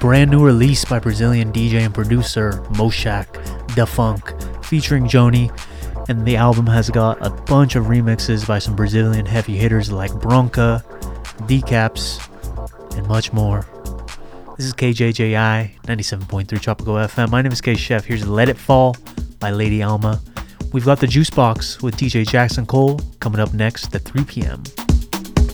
brand new release by Brazilian DJ and producer Moshak Da Funk featuring Joni, and the album has got a bunch of remixes by some Brazilian heavy hitters like Bronca, Decaps, and much more. This is KJJI 97.3 Tropical FM. My name is K Chef. Here's Let It Fall by Lady Alma. We've got the Juice Box with DJ Jackson Cole coming up next at 3 p.m.